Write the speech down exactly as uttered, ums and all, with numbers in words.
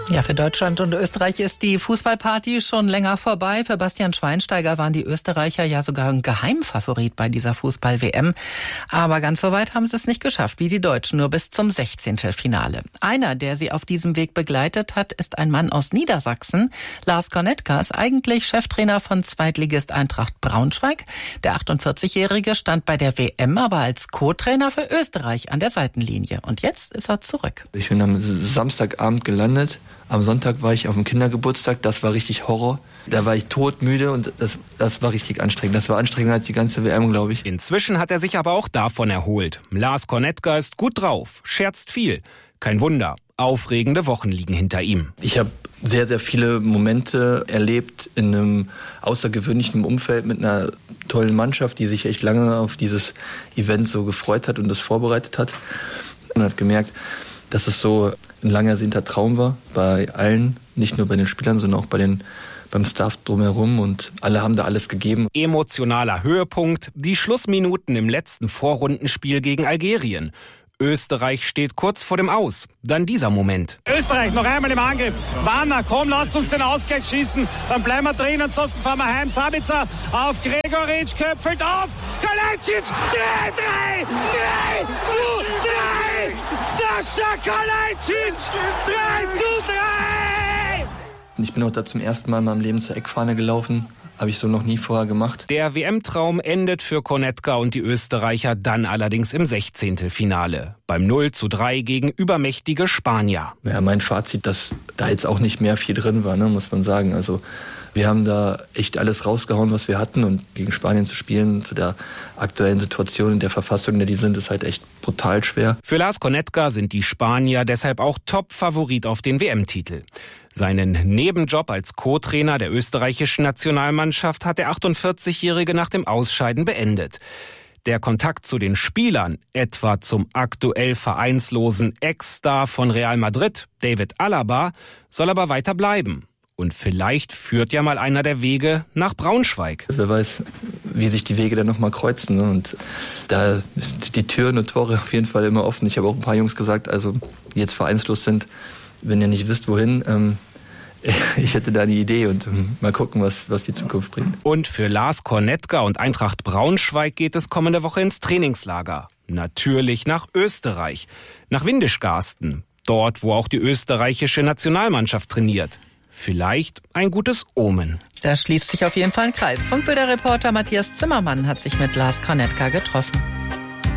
Ja, für Deutschland und Österreich ist die Fußballparty schon länger vorbei. Für Bastian Schweinsteiger waren die Österreicher ja sogar ein Geheimfavorit bei dieser Fußball-W M. Aber ganz so weit haben sie es nicht geschafft, wie die Deutschen, nur bis zum Sechzehntelfinale. Einer, der sie auf diesem Weg begleitet hat, ist ein Mann aus Niedersachsen. Lars Konetka ist eigentlich Cheftrainer von Zweitligist Eintracht Braunschweig. Der achtundvierzigjährige stand bei der W M aber als Co-Trainer für Österreich an der Seitenlinie. Und jetzt ist er zurück. Ich bin am Samstagabend gelandet. Am Sonntag war ich auf dem Kindergeburtstag, das war richtig Horror. Da war ich todmüde und das, das war richtig anstrengend. Das war anstrengender als die ganze W M, glaube ich. Inzwischen hat er sich aber auch davon erholt. Lars Konetka ist gut drauf, scherzt viel. Kein Wunder, aufregende Wochen liegen hinter ihm. Ich habe sehr, sehr viele Momente erlebt in einem außergewöhnlichen Umfeld mit einer tollen Mannschaft, die sich echt lange auf dieses Event so gefreut hat und das vorbereitet hat. Und hat gemerkt, dass es so ein lang ersehnter Traum war bei allen, nicht nur bei den Spielern, sondern auch bei den, beim Staff drumherum, und alle haben da alles gegeben. Emotionaler Höhepunkt, die Schlussminuten im letzten Vorrundenspiel gegen Algerien. Österreich steht kurz vor dem Aus. Dann dieser Moment. Österreich noch einmal im Angriff. Wanner, komm, lasst uns den Ausgleich schießen. Dann bleiben wir drin, ansonsten fahren wir heim. Sabitzer auf Gregoritsch, köpfelt auf. Kalajdzic, drei, drei, drei, zu drei. Sascha Kalajdzic, drei zu drei. Ich bin auch da zum ersten Mal in meinem Leben zur Eckfahne gelaufen. Habe ich so noch nie vorher gemacht. Der W M-Traum endet für Konetka und die Österreicher dann allerdings im Sechzehntelfinale. Beim null zu drei gegen übermächtige Spanier. Ja, mein Fazit, dass da jetzt auch nicht mehr viel drin war, ne, muss man sagen. Also wir haben da echt alles rausgehauen, was wir hatten. Und gegen Spanien zu spielen, zu der aktuellen Situation, in der Verfassung, in der die sind, ist halt echt brutal schwer. Für Lars Konetka sind die Spanier deshalb auch Top-Favorit auf den W M-Titel. Seinen Nebenjob als Co-Trainer der österreichischen Nationalmannschaft hat der achtundvierzigjährige nach dem Ausscheiden beendet. Der Kontakt zu den Spielern, etwa zum aktuell vereinslosen Ex-Star von Real Madrid, David Alaba, soll aber weiter bleiben. Und vielleicht führt ja mal einer der Wege nach Braunschweig. Wer weiß, wie sich die Wege dann nochmal kreuzen. Ne? Und da sind die Türen und Tore auf jeden Fall immer offen. Ich habe auch ein paar Jungs gesagt, also die jetzt vereinslos sind, wenn ihr nicht wisst, wohin, ähm, ich hätte da eine Idee und ähm, mal gucken, was, was die Zukunft bringt. Und für Lars Konetka und Eintracht Braunschweig geht es kommende Woche ins Trainingslager. Natürlich nach Österreich, nach Windischgarsten, dort, wo auch die österreichische Nationalmannschaft trainiert. Vielleicht ein gutes Omen. Da schließt sich auf jeden Fall ein Kreis. Funkbilder-Reporter Matthias Zimmermann hat sich mit Lars Konetka getroffen.